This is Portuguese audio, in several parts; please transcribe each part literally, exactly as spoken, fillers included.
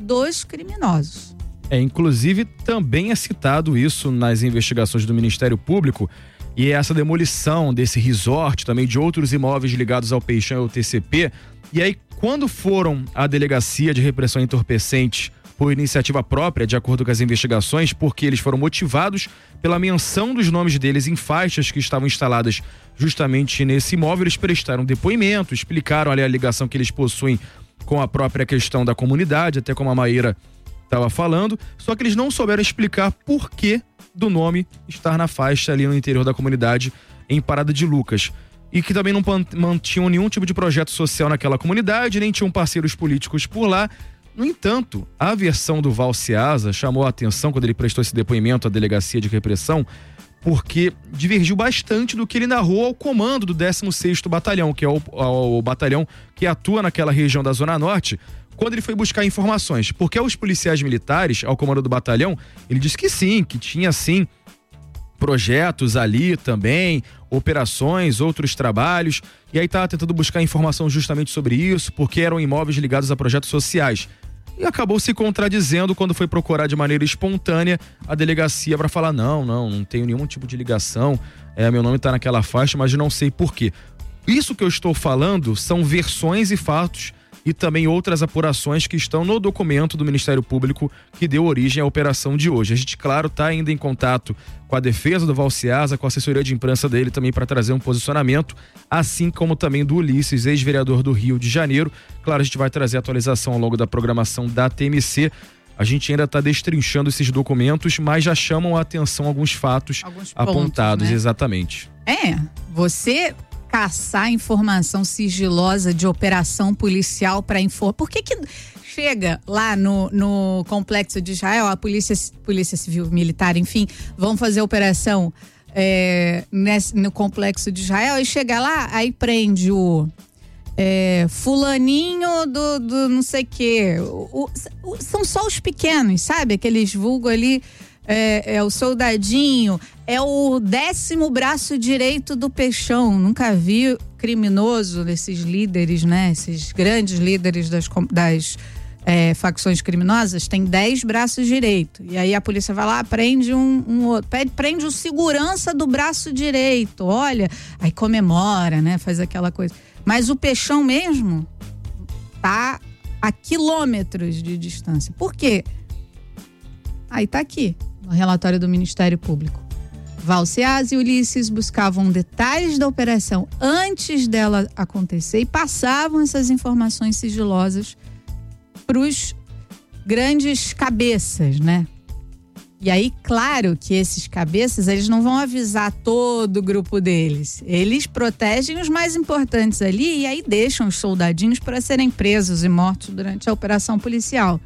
dos criminosos. É, inclusive também é citado isso nas investigações do Ministério Público, e essa demolição desse resort, também de outros imóveis ligados ao Peixão e ao T C P. E aí, quando foram à Delegacia de Repressão a Entorpecentes por iniciativa própria, de acordo com as investigações, porque eles foram motivados pela menção dos nomes deles em faixas que estavam instaladas justamente nesse imóvel, eles prestaram depoimento, explicaram ali a ligação que eles possuem com a própria questão da comunidade, até como a Maíra estava falando, só que eles não souberam explicar por que do nome estar na faixa ali no interior da comunidade, em Parada de Lucas. E que também não mantinham nenhum tipo de projeto social naquela comunidade, nem tinham parceiros políticos por lá. No entanto, a versão do Val Ceasa chamou a atenção quando ele prestou esse depoimento à Delegacia de Repressão, porque divergiu bastante do que ele narrou ao comando do décimo sexto Batalhão, que é o, o batalhão que atua naquela região da Zona Norte, quando ele foi buscar informações. Porque aos policiais militares, ao comando do batalhão, ele disse que sim, que tinha sim projetos ali também, operações, outros trabalhos, e aí estava tentando buscar informação justamente sobre isso, porque eram imóveis ligados a projetos sociais. E acabou se contradizendo quando foi procurar de maneira espontânea a delegacia para falar: não, não, não tenho nenhum tipo de ligação, é, meu nome está naquela faixa, mas não sei por quê. Isso que eu estou falando são versões e fatos e também outras apurações que estão no documento do Ministério Público que deu origem à operação de hoje. A gente, claro, está ainda em contato com a defesa do Val Ceasa, com a assessoria de imprensa dele também para trazer um posicionamento, assim como também do Ulisses, ex-vereador do Rio de Janeiro. Claro, a gente vai trazer atualização ao longo da programação da T M C. A gente ainda está destrinchando esses documentos, mas já chamam a atenção alguns fatos alguns pontos, apontados, né? Exatamente. É, você caçar informação sigilosa de operação policial para informar. Por que que chega lá no, no Complexo de Israel, a polícia, polícia Civil Militar, enfim, vão fazer operação é, nesse, no Complexo de Israel, e chega lá, aí prende o é, fulaninho do, do não sei o quê. O, o, são só os pequenos, sabe? Aqueles vulgo ali. É, é o soldadinho, é o décimo braço direito do Peixão. Nunca vi criminoso desses líderes, né? Esses grandes líderes das, das é, facções criminosas tem dez braços direitos. E aí a polícia vai lá, prende um, um outro, prende o segurança do braço direito. Olha, aí comemora, né? Faz aquela coisa. Mas o Peixão mesmo tá a quilômetros de distância. Por quê? Aí tá aqui, no relatório do Ministério Público. Val Ceasa e Ulisses buscavam detalhes da operação antes dela acontecer e passavam essas informações sigilosas para os grandes cabeças, né? E aí, claro que esses cabeças, eles não vão avisar todo o grupo deles. Eles protegem os mais importantes ali e aí deixam os soldadinhos para serem presos e mortos durante a operação policial.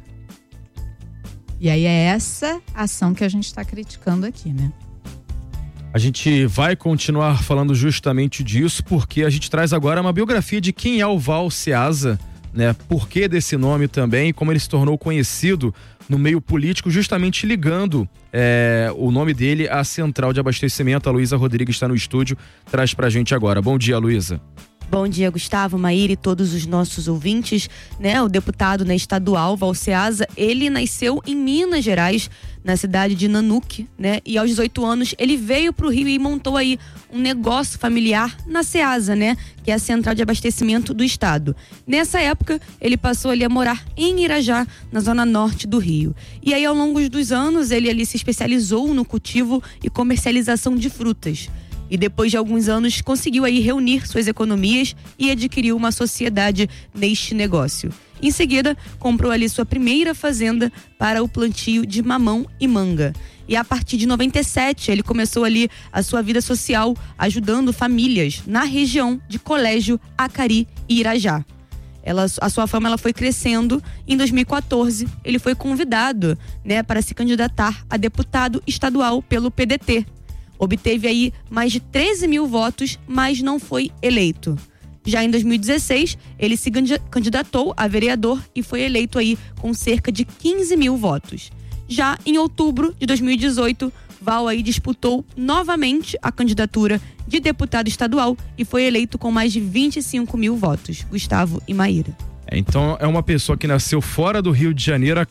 E aí é essa ação que a gente está criticando aqui, né? A gente vai continuar falando justamente disso, porque a gente traz agora uma biografia de quem é o Val Ceasa, né? Por que desse nome também e como ele se tornou conhecido no meio político, justamente ligando é, o nome dele à central de abastecimento. A Luísa Rodrigues está no estúdio, traz pra gente agora. Bom dia, Luísa. Bom dia, Gustavo, Maíra e todos os nossos ouvintes, né? O deputado, né, estadual, Val Ceasa, ele nasceu em Minas Gerais, na cidade de Nanuque, né? E aos dezoito anos ele veio pro Rio e montou aí um negócio familiar na Ceasa, né? Que é a central de abastecimento do estado. Nessa época, ele passou ali a morar em Irajá, na zona norte do Rio. E aí, ao longo dos anos, ele ali se especializou no cultivo e comercialização de frutas. E depois de alguns anos conseguiu aí reunir suas economias e adquiriu uma sociedade neste negócio. Em seguida, comprou ali sua primeira fazenda para o plantio de mamão e manga. E a partir de noventa e sete, ele começou ali a sua vida social, ajudando famílias na região de Colégio, Acari e Irajá. Ela, a sua fama ela foi crescendo. Em dois mil e quatorze, ele foi convidado, né, para se candidatar a deputado estadual pelo P D T. Obteve aí mais de treze mil votos, mas não foi eleito. Já em dois mil e dezesseis, ele se candidatou a vereador e foi eleito aí com cerca de quinze mil votos. Já em outubro de dois mil e dezoito, Val aí disputou novamente a candidatura de deputado estadual e foi eleito com mais de vinte e cinco mil votos. Gustavo e Maíra. É, então é uma pessoa que nasceu fora do Rio de Janeiro,